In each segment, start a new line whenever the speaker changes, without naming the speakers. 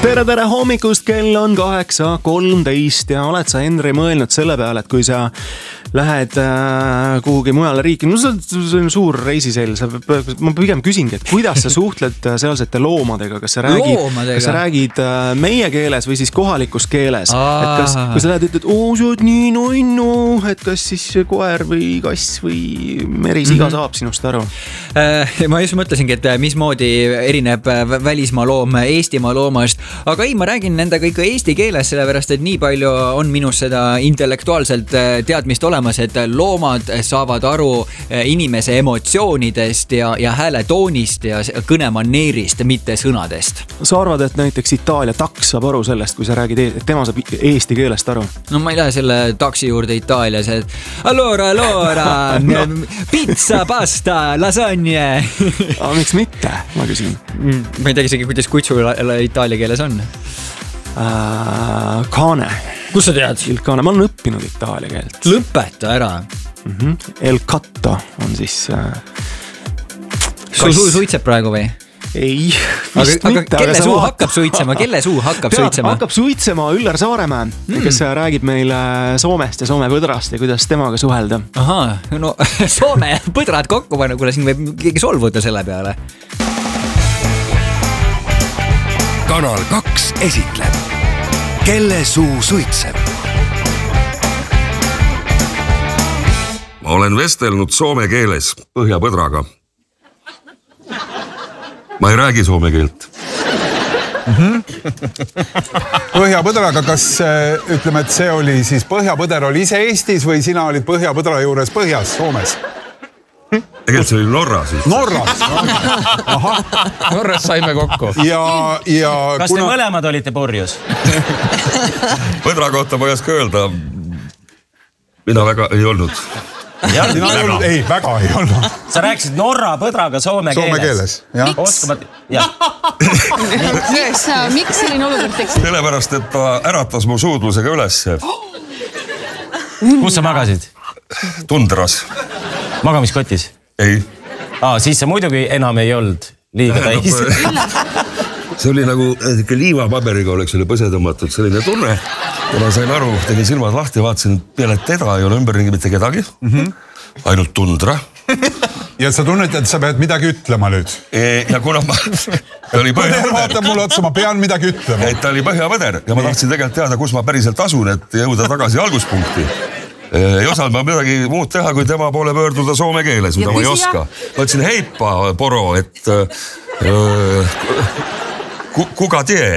Tere hommikust, kell on 8:13 ja oled sa, Henri, mõelnud selle peale, et kui sa lähed kuhugi mujale riiki, no see on suur reisisel, ma pigem küsingi, et kuidas sa suhtled sealsete loomadega, kas sa räägid meie keeles või siis kohalikus keeles, et kas, kui sa lähed, ütled, sa oled nii nunnu, et kas siis koer või kass või merisiga saab sinust aru?
Ma just mõtlesingi, et mismoodi erineb välismaa loom Eestimaa loomast, aga ei, ma räägin nendega ikka eesti keeles, sellepärast, et nii palju on minus seda intellektuaalselt teadmist olemas, et loomad saavad aru inimese emotsioonidest ja hääletoonist ja kõnemaneerist, mitte sõnadest.
Sa arvad, et näiteks Itaalia taks saab aru sellest, kui sa räägid, et tema saab eesti keelest aru?
No ma ei lähe selle taksi juurde Itaalias, et allora, no. Pizza, pasta, lasagne.
Aga miks mitte, ma küsin?
Ma ei tea isegi, kuidas kutsu itaalia keeles on.
Cane.
Kus sa tead?
Il cane, ma olen õppinud itaalia keelt.
Lõpeta ära.
El catto on siis
suitseb praegu või?
Ei,
vist mitte. Kelle suu hakkab suitsema? Kelle suu hakkab suitsema?
Hakkab suitsema Üllar Saaremäe, kes räägib meile Soomest ja Soome põdrast ja kuidas temaga suhelda.
Ahaa, no Soome põdrad kokku panna, kuule siin võib keegi solvuda selle peale.
Kanal 2 esitleb Kelle suu suitseb. Ma olen vestelnud soome keeles põhjapõdraga. Ma ei räägi soome keelt.
Põhjapõdraga, kas ütleme, et see oli siis põhjapõder oli ise Eestis või sina olid põhjapõdra juures põhjas Soomes?
Tegelikult see oli Norras.
Norras? Aha.
Norras saime kokku.
Kas te mõlemad olite purjus?
Põdra kohta ma ei oska öelda. Mina väga ei olnud.
Ei, väga ei olnud.
Sa rääkisid Norra põdraga soome keeles.
Miks selline olukord teeks?
Sellepärast, et ta äratas mu suudlusega ülesse.
Kus sa magasid?
Tundras.
Magamiskotis?
Ei.
Siis see muidugi enam ei olnud liiga täis.
See oli nagu liivapaberiga oleks selle põse tõmmatud selline tunne. Ja ma sain aru, tegin silmad lahti, vaatasin peale teda ei ole ümberringi mitte kedagi. Ainult tundra.
Ja sa tunned, et sa pead midagi ütlema nüüd?
Ja kuna ma...
Põder vaatab mulle otsa, ma pean midagi ütlema.
Et ta oli põhjapõder ja ma tahtsin tegelikult teada, kus ma päriselt asun, et jõuda tagasi alguspunkti. Ei osanud ma midagi muud teha, kui tema poole pöörduda soome keeles, mida ma ei oska. Ma ütlesin heipa, poro, et kuka tie.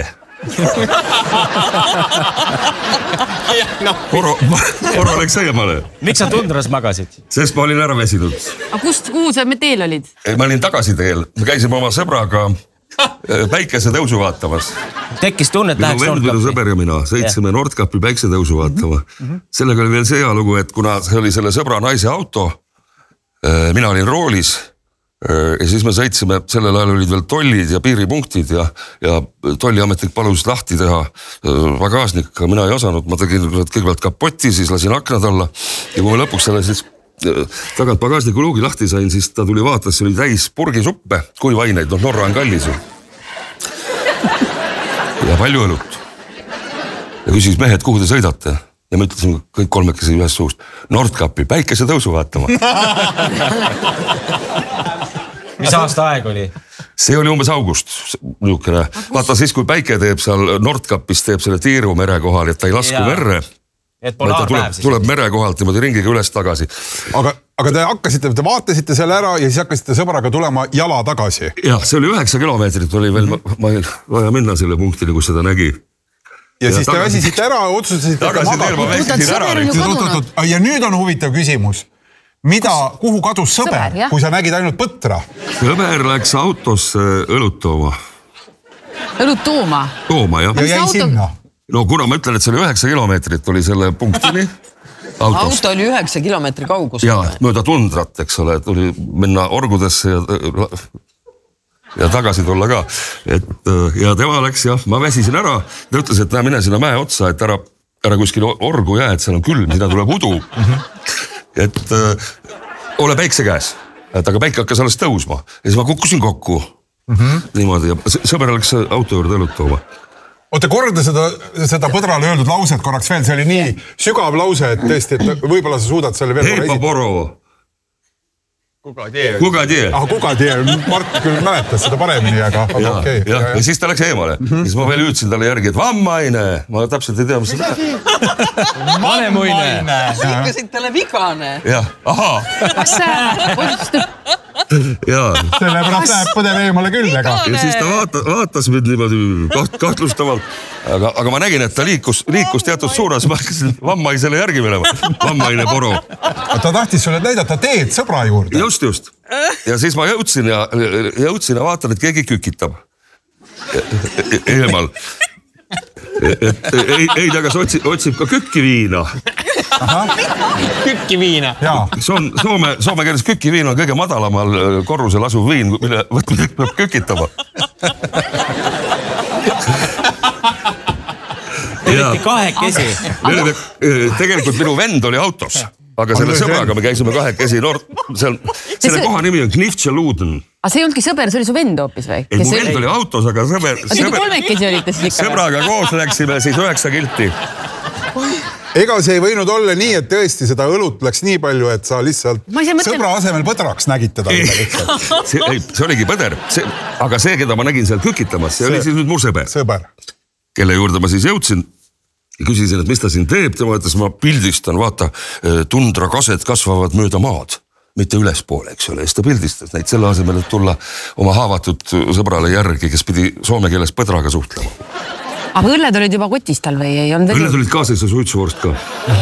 Poro läks eemale.
Miks sa tundras magasid?
Sest ma olin ära vesinud.
Aga kuhu sa teel olid?
Ma olin tagasi teel. Me käisime oma sõbraga päikese tõusu vaatamas.
Tekkis tunne, et läheks
Nordkapi. Minu sõber ja mina sõitsime Nordkapi päikse tõusu vaatama. Sellega oli veel see hea lugu, et kuna see oli selle sõbra naise auto, mina olin roolis ja siis me sõitsime, sellel ajal olid veel tollid ja piiripunktid ja tolliametnik palus lahti teha pagasnik, mina ei osanud, ma tegin kõigepealt kapoti, siis lasin aknad alla ja kui me lõpuks selle siis tagant pagasniku luugi lahti sain, siis ta tuli vaatas, see oli täis purgisuppe, kuivaineid, Norra on kallis. Ja palju õlut. Ja küsis mehed, kuhu te sõidate? Ja me ütlesime kõik kolmekesi ühest suust. Nordkapi, päikese tõusu vaatama.
Mis aasta aeg oli?
See oli umbes august. Vaata siis, kui päike teeb seal Nordkapis, teeb selle tiiru mere kohal, et ta ei lasku merre. Tuleb mere kohalt niimoodi ringiga üles tagasi.
Aga te vaatasite selle ära ja siis hakkasite sõbraga tulema jala tagasi?
Jah, see oli 9 kilomeetrit, oli veel vaja minna selle punktini, kus seda nägi.
Ja siis te väsisite ära, otsustasite magada. Ja nüüd on huvitav küsimus. Kuhu kadus sõber, kui sa nägid ainult põtra?
Sõber läks autosse õlut tooma.
Õlut tooma?
Tooma, jah.
Ja jäi sinna?
No kuna ma ütlen, et see oli 9 kilomeetrit, oli selle punktini.
Auto oli 9 kilomeetri kaugus.
Ja, mööda tundrat, eks ole, tuli minna orgudesse ja tagasi tulla ka. Ja tema läks, jah, ma väsisin ära. Ta ütles, et mine sinna mäe otsa, et ära kuskil orgu jää, et seal on külm, sinna tuleb udu. Et ole päikse käes, aga päike hakkas alles tõusma. Ja siis ma kukkusin kokku. Niimoodi, ja sõber läks auto juurde õlut tooma.
Oota, korda seda põdrale öeldud lauset korraks veel, see oli nii sügav lause, et tõesti, et võib-olla sa suudad selle veel
Heipa Borovo. Kuga tie.
Kuga tie, Mart küll mäletas seda paremini, aga okei.
Ja siis ta läks eemale. Siis ma veel hüüdsin talle järgi, et vammaine. Ma täpselt ei tea, mis seda.
Vanemuine.
Sa ikkasid talle vigane.
Jah, ahaa.
Kas see...
Jaa.
Sellepärast läheb põdev eemale küll, aga...
Ja siis ta vaatas mind niimoodi kahtlustavalt. Aga ma nägin, et ta liikus teatud suunas. Ma hakkasin vammaisele järgi minema. Vammaine Boro.
Ta tahtis sulle näidata teed sõbra juurde.
Just. Ja siis ma jõudsin ja vaatan, et keegi kükitab. Eemal. Ei ta kas otsib ka kükkiviina.
Kükkiviina.
Soome keeles kükkiviin on kõige madalamal korrusel asuv viin, mille peab kükitama.
Olite kahekesi.
Tegelikult minu vend oli autos. Aga selle sõbraga me käisime kahekesi selle koha nimi on Knivtšeluden.
Aga see ei olnudki sõber, see oli su vend hoopis või?
Ei, mu vend oli autos, aga
kolmekesi olite siis ikka.
Sõbraga koos läksime siis 9 kilti.
Ega see ei võinud olla nii, et tõesti seda õlut läks nii palju, et sa lihtsalt sõbra asemel põdraks nägid teda.
See oligi põder. Aga see, keda ma nägin seal kükitamas, see oli siis nüüd mu sõber. Kelle juurde ma siis jõudsin. Ja küsisin, et mis ta siin teeb, tema ütles, ma pildistan, vaata, tundrakased kasvavad mööda maad, mitte ülespoole, eks ole. Ja siis ta pildistas neid selle asemel, et tulla oma haavatud sõbrale järgi, kes pidi soome keeles põdraga suhtlema.
Aga õlled olid juba kotis tal või ei olnud?
Õlled olid kaasas ja suitsuvorst ka.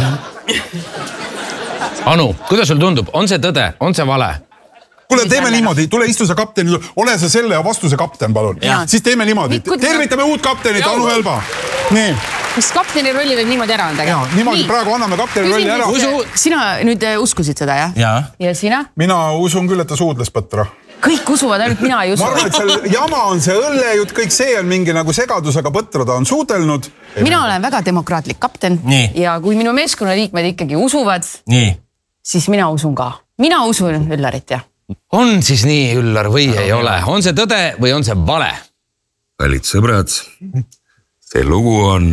Anu, kuidas sul tundub? On see tõde? On see vale?
Kuule, teeme niimoodi, tule istu sa kapten, ole sa selle vastuse kapten, palun. Siis teeme niimoodi, tervitame uut kaptenit, Anu Velba. Nii.
Mis kapteni rolli võib niimoodi ära anda?
Niimoodi praegu anname kapteni rolli ära.
Sina nüüd uskusid seda, jah? Ja sina?
Mina usun küll, et ta suudles põtra.
Kõik usuvad, ainult mina ei usu.
Ma arvan, et seal jama on see õllejutt, kõik see on mingi nagu segadus, aga põtra ta on suudelnud.
Mina olen väga demokraatlik kapten. Ja kui minu meeskonna liikmed ikkagi usuvad, siis mina usun ka. Mina usun Üllarit, jah.
On siis nii, Üllar, või ei ole? On see tõde või on see vale?
Kallid sõbrad, see lugu on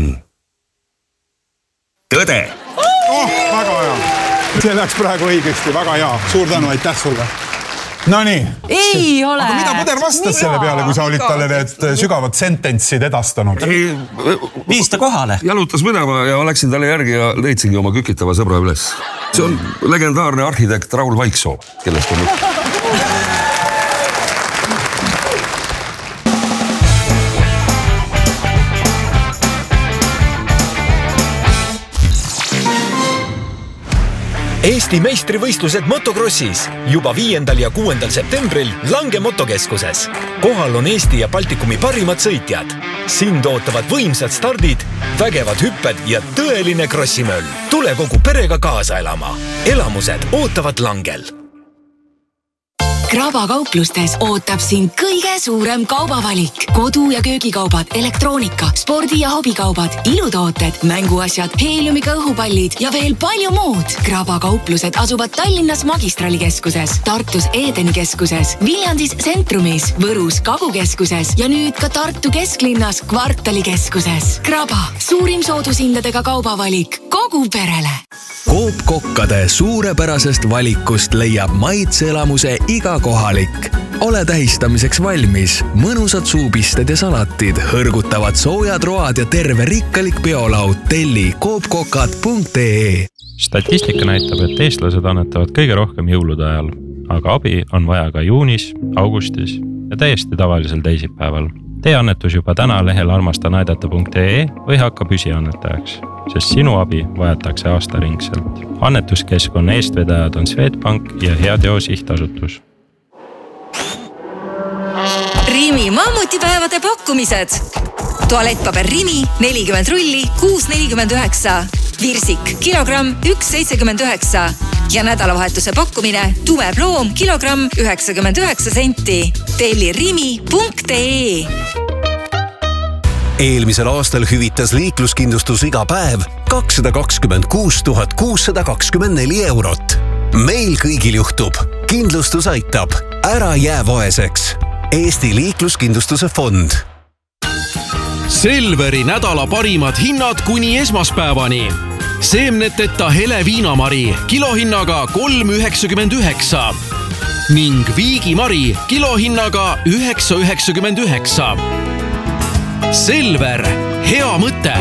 tõde.
Väga hea. See läks praegu õigesti, väga hea. Suur tänu, aitäh sulle. No nii.
Ei ole.
Aga mida põder vastas selle peale, kui sa olid talle need sügavad sententsid edastanud?
Viis ta kohale.
Jalutas minema ja läksin talle järgi ja leidsingi oma kükitava sõbra üles. See on legendaarne arhitekt Raul Vaiksoo, kellest on nüüd.
Eesti meistrivõistlused motokrossis juba 5. ja 6. septembril Lange motokeskuses. Kohal on Eesti ja Baltikumi parimad sõitjad. Sind ootavad võimsad stardid, vägevad hüpped ja tõeline krossimöll. Tule kogu perega kaasa elama. Elamused ootavad Langel.
Kraba kauplustes ootab sind kõige suurem kaubavalik. Kodu- ja köögikaubad, elektroonika, spordi- ja hobikaubad, ilutooted, mänguasjad, heeliumiga õhupallid ja veel palju muud. Kraba kauplused asuvad Tallinnas Magistralikeskuses, Tartus Edeni keskuses, Viljandis Centrumis, Võrus Kagukeskuses ja nüüd ka Tartu kesklinnas Kvartalikeskuses. Kraba, suurim soodushindadega kaubavalik kogu perele.
Coop kokkade suurepärasest valikust leiab maitseelamuse iga kohalik. Ole tähistamiseks valmis. Mõnusad suupisted ja salatid, hõrgutavad soojad road ja terve rikkalik peolaud. Telli coopkokad.ee.
Statistika näitab, et eestlased annetavad kõige rohkem jõulude ajal, aga abi on vaja ka juunis, augustis ja täiesti tavalisel teisipäeval. Tee annetus juba täna lehel armastanaidata.ee või hakka püsiannetajaks, sest sinu abi vajatakse aastaringselt. Annetuskeskkonna eestvedajad on Swedbank ja Heateo sihtasutus.
Rimi mammutipäevade pakkumised. Tualettpaber Rimi 40 rulli 6,49. Virsik kilogramm 1,79. Ja nädalavahetuse pakkumine tumeploom kilogramm 99 senti. Telli rimi.ee.
Eelmisel aastal hüvitas liikluskindlustus iga päev 226 624 eurot. Meil kõigil juhtub. Kindlustus aitab. Ära jää vaeseks. Eesti liikluskindlustuse fond.
Selveri nädala parimad hinnad kuni esmaspäevani. Seemneteta hele viinamari kilohinnaga 3,99 ning viigimari kilohinnaga 9,99. Selver, hea mõte!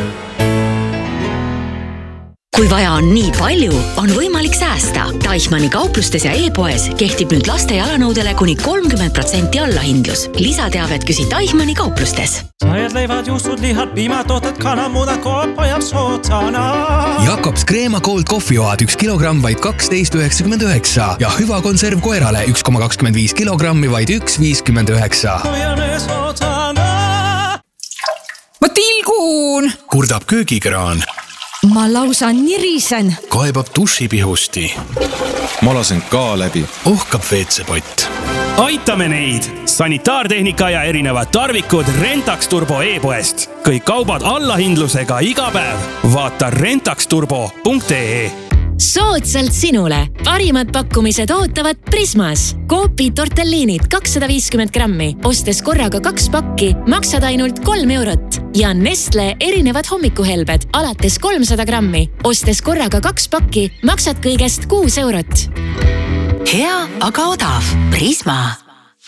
Kui vaja on nii palju, on võimalik säästa. Teichmanni kauplustes ja e-poes kehtib nüüd laste jalanõudele kuni 30% allahindlus. Lisateavet küsi Teichmanni kauplustes.
Sajad leivad, juustud, lihad, piimatooted, kanamuna, koop ajab sootsana.
Jakobs Kreema Cold Coffee-joad 1 kilogramm vaid 12,99 ja Hüva konserv koerale 1,25 kilogrammi vaid 1,59.
Ma tilgun!
Kurdab köögikraan.
Ma lausa nirisen.
Kaebab dušipihusti.
Ma lasen ka läbi.
Ohkab veetsepott.
Aitame neid! Sanitaartehnika ja erinevad tarvikud Rentax Turbo e-poest. Kõik kaubad allahindlusega iga päev. Vaata rentaxturbo.ee.
Soodsalt sinule. Parimad pakkumised ootavad Prismas. Coopi tortelliinid 250 grammi. Ostes korraga 2 pakki, maksad ainult 3 eurot. Ja Nestle erinevad hommikuhelbed alates 300 grammi. Ostes korraga 2 pakki, maksad kõigest 6 eurot.
Hea, aga odav. Prisma.